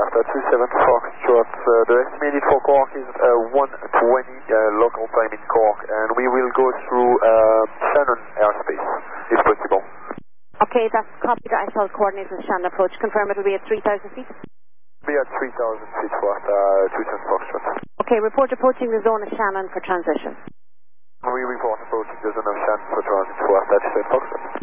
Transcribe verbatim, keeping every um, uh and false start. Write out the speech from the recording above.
after two seven Foxtrot. Uh, the estimated for Cork is uh, one twenty uh, local time in Cork, and we will go through uh, Shannon airspace, if possible. Okay, that's copy that I saw the coordinates of the Shannon approach. Confirm it will be at three thousand feet? Be at three thousand feet for uh, two seven Foxtrot. Okay, report approaching the zone of Shannon for transition. We report approaching the zone of Shannon for transit for two seven Foxtrot.